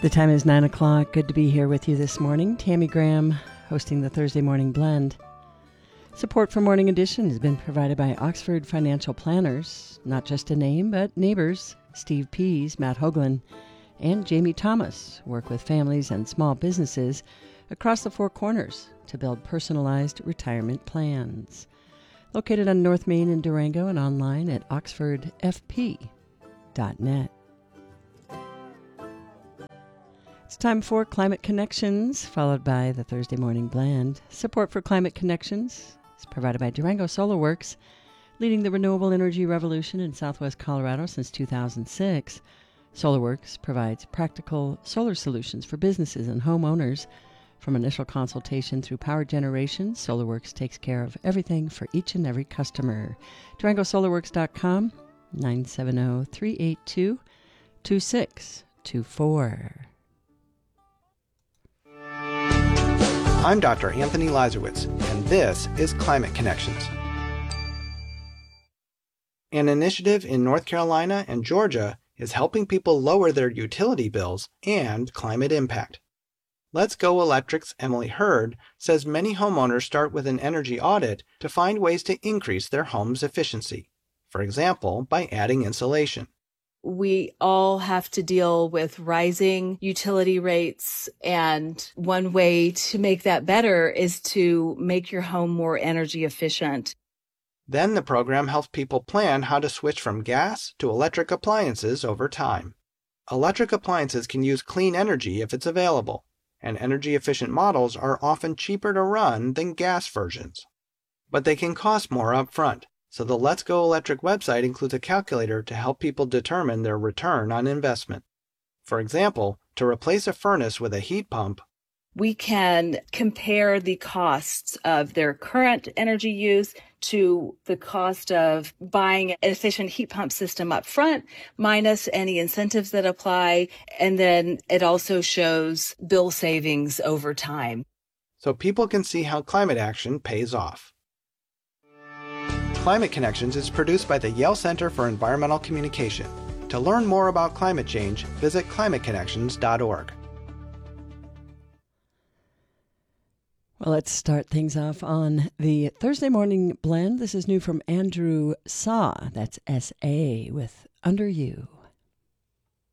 The time is 9 o'clock. Good to be here with you this morning. Tammy Graham hosting the Thursday Morning Blend. Support for Morning Edition has been provided by Oxford Financial Planners, not just a name, but neighbors. Steve Pease, Matt Hoagland, and Jamie Thomas work with families and small businesses across the Four Corners to build personalized retirement plans. Located on North Main in Durango and online at oxfordfp.net. It's time for Climate Connections, followed by the Thursday Morning Blend. Support for Climate Connections is provided by Durango Solar Works, leading the renewable energy revolution in southwest Colorado since 2006. SolarWorks provides practical solar solutions for businesses and homeowners. From initial consultation through power generation, SolarWorks takes care of everything for each and every customer. DurangoSolarWorks.com, 970-382-2624. I'm Dr. Anthony Lazarowitz, and this is Climate Connections, an initiative in North Carolina and Georgia is helping people lower their utility bills and climate impact. Let's Go Electric's Emily Hurd says many homeowners start with an energy audit to find ways to increase their home's efficiency, for example, by adding insulation. We all have to deal with rising utility rates, and one way to make that better is to make your home more energy efficient. Then the program helps people plan how to switch from gas to electric appliances over time. Electric appliances can use clean energy if it's available, and energy-efficient models are often cheaper to run than gas versions. But they can cost more up front. So the Let's Go Electric website includes a calculator to help people determine their return on investment. For example, to replace a furnace with a heat pump, we can compare the costs of their current energy use to the cost of buying an efficient heat pump system up front, minus any incentives that apply, and then it also shows bill savings over time. So people can see how climate action pays off. Climate Connections is produced by the Yale Center for Environmental Communication. To learn more about climate change, visit climateconnections.org. Well, let's start things off on the Thursday Morning Blend. This is new from Andrew Saw. That's S-A with Under You.